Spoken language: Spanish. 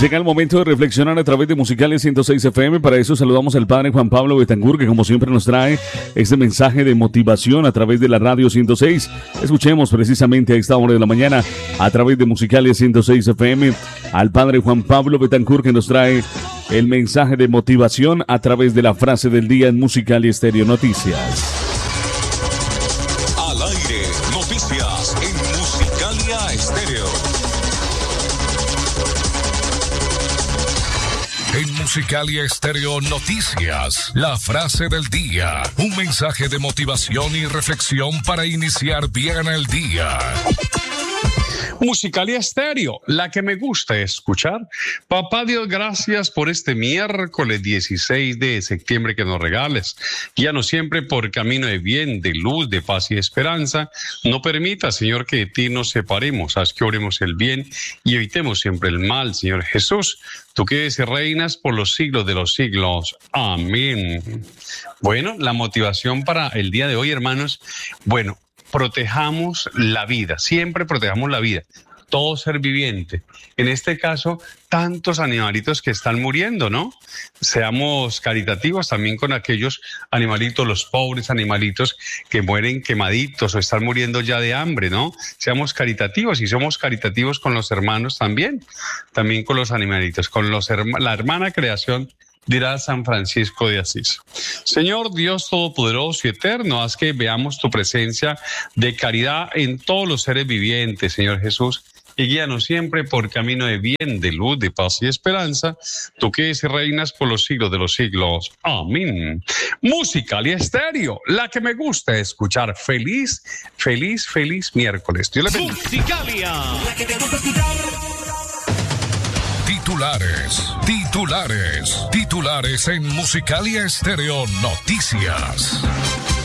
Llega el momento de reflexionar a través de Musicalia 106 FM. Para eso saludamos al padre Juan Pablo Betancourt, que como siempre nos trae este mensaje de motivación a través de la radio 106. Escuchemos precisamente a esta hora de la mañana a través de Musicalia 106 FM al padre Juan Pablo Betancourt, que nos trae el mensaje de motivación a través de la frase del día en Musicalia Estéreo Noticias. Al aire, noticias en Musicalia Estéreo. En Musicalia Estéreo Noticias, la frase del día, un mensaje de motivación y reflexión para iniciar bien el día. Musicalia Estéreo, la que me gusta escuchar. Papá Dios, gracias por este miércoles 16 de septiembre que nos regales. Guíanos siempre por camino de bien, de luz, de paz y de esperanza. No permita, Señor, que de ti nos separemos. Haz que obremos el bien y evitemos siempre el mal, Señor Jesús. Tú que eres y reinas por los siglos de los siglos. Amén. Bueno, la motivación para el día de hoy, hermanos. Bueno, protejamos la vida, siempre protejamos la vida, todo ser viviente. En este caso, tantos animalitos que están muriendo, ¿no? Seamos caritativos también con aquellos animalitos, los pobres animalitos que mueren quemaditos o están muriendo ya de hambre, ¿no? Seamos caritativos y somos caritativos con los hermanos también con los animalitos, con la hermana creación. Dirá San Francisco de Asís. Señor Dios Todopoderoso y Eterno, haz que veamos tu presencia de caridad en todos los seres vivientes, Señor Jesús, y guíanos siempre por camino de bien, de luz, de paz y esperanza, tú que eres y reinas por los siglos de los siglos. Amén. Musicalia Estéreo, la que me gusta escuchar. Feliz, feliz, feliz miércoles. Dios le bendiga. Musicalia, la que te gusta escuchar. Titulares en Musicalia Estéreo Noticias.